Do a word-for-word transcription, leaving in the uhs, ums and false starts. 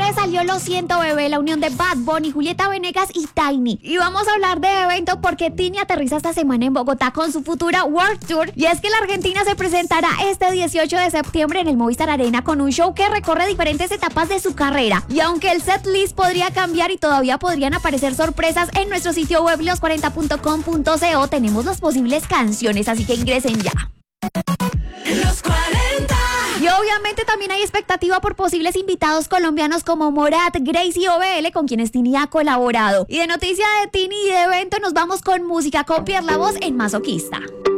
octubre salió Lo Siento Bebé, la unión de Bad Bunny, Julieta Venegas y Tiny. Y vamos a hablar de evento porque Tini aterriza esta semana en Bogotá con su futura World Tour. Y es que la Argentina se presentará este dieciocho de septiembre en el Movistar Arena con un show que recorre diferentes etapas de su carrera. Y aunque el set list podría cambiar y todavía podrían aparecer sorpresas, en nuestro sitio web los cuarenta punto com punto co tenemos las posibles canciones, así que ingresen ya. Los cuarenta. Y obviamente también hay expectativa por posibles invitados colombianos como Morat, Grace y O B L, con quienes Tini ha colaborado. Y de noticia de Tini y de evento nos vamos con música con Pierre La Voz en Masoquista.